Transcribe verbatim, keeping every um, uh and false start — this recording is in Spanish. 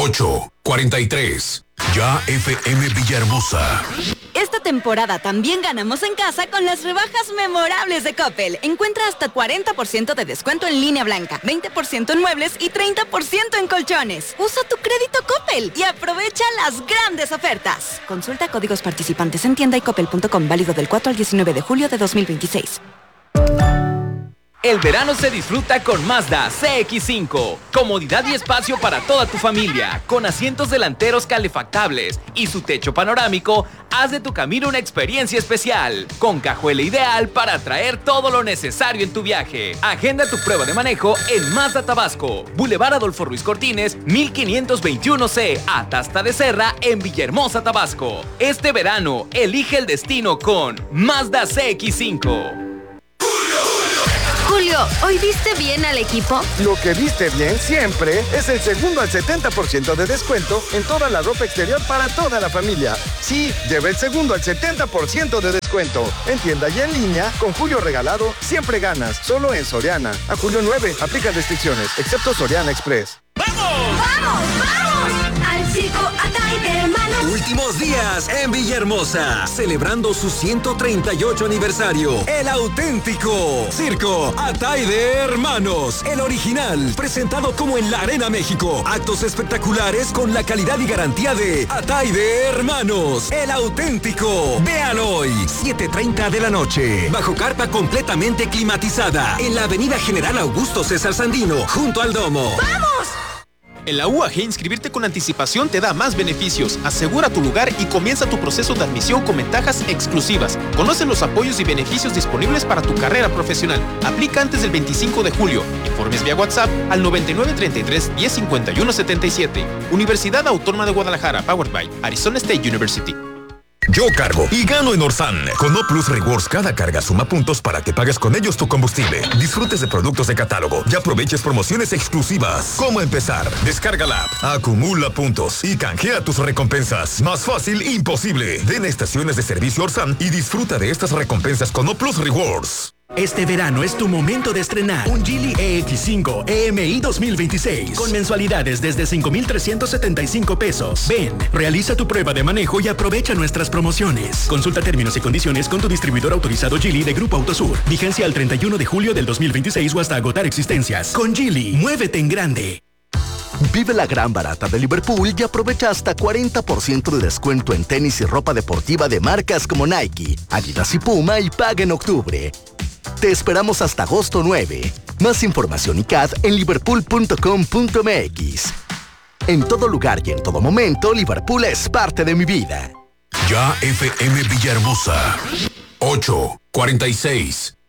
ocho cuarenta y tres. Ya F M Villahermosa. Esta temporada también ganamos en casa con las rebajas memorables de Coppel. Encuentra hasta cuarenta por ciento de descuento en línea blanca, veinte por ciento en muebles y treinta por ciento en colchones. Usa tu crédito Coppel y aprovecha las grandes ofertas. Consulta códigos participantes en tienda y coppel punto com, válido del cuatro al diecinueve de julio de dos mil veintiséis. El verano se disfruta con Mazda C X cinco. Comodidad y espacio para toda tu familia. Con asientos delanteros calefactables y su techo panorámico, haz de tu camino una experiencia especial. Con cajuela ideal para traer todo lo necesario en tu viaje. Agenda tu prueba de manejo en Mazda Tabasco. Boulevard Adolfo Ruiz Cortines, mil quinientos veintiuno C, Atasta de Serra, en Villahermosa, Tabasco. Este verano, elige el destino con Mazda C X cinco. Julio, ¿hoy viste bien al equipo? Lo que viste bien siempre es el segundo al setenta por ciento de descuento en toda la ropa exterior para toda la familia. Sí, lleva el segundo al setenta por ciento de descuento. En tienda y en línea, con Julio regalado, siempre ganas. Solo en Soriana. A julio nueve, aplica restricciones, excepto Soriana Express. ¡Vamos! ¡Vamos, vamos! Al circo Atay, hermanos. Últimos días en Villahermosa, celebrando su ciento treinta y ocho aniversario. El auténtico Circo Atay de Hermanos, el original, presentado como en la Arena México. Actos espectaculares con la calidad y garantía de Atay de Hermanos, el auténtico. Vean hoy, siete treinta de la noche, bajo carpa completamente climatizada, en la avenida General Augusto César Sandino, junto al Domo. ¡Vamos! En la U A G, inscribirte con anticipación te da más beneficios. Asegura tu lugar y comienza tu proceso de admisión con ventajas exclusivas. Conoce los apoyos y beneficios disponibles para tu carrera profesional. Aplica antes del veinticinco de julio. Informes vía WhatsApp al noventa y nueve treinta y tres diez cincuenta y uno setenta y siete. Universidad Autónoma de Guadalajara, powered by Arizona State University. Yo cargo y gano en Orsan. Con O Plus Rewards, cada carga suma puntos para que pagues con ellos tu combustible. Disfrutes de productos de catálogo y aproveches promociones exclusivas. ¿Cómo empezar? Descarga la app, acumula puntos y canjea tus recompensas. Más fácil, imposible. Ven a estaciones de servicio Orsan y disfruta de estas recompensas con O Plus Rewards. Este verano es tu momento de estrenar un Geely E X cinco E M I dos mil veintiséis con mensualidades desde cinco mil trescientos setenta y cinco pesos. Ven, realiza tu prueba de manejo y aprovecha nuestras promociones. Consulta términos y condiciones con tu distribuidor autorizado Geely de Grupo Autosur. Vigencia al treinta y uno de julio del dos mil veintiséis o hasta agotar existencias. Con Geely, muévete en grande. Vive la gran barata de Liverpool y aprovecha hasta cuarenta por ciento de descuento en tenis y ropa deportiva de marcas como Nike, Adidas y Puma y paga en octubre. Te esperamos hasta agosto nueve. Más información y C A D en liverpool punto com punto m x. En todo lugar y en todo momento, Liverpool es parte de mi vida. Ya F M Villahermosa. ocho cuarenta y seis.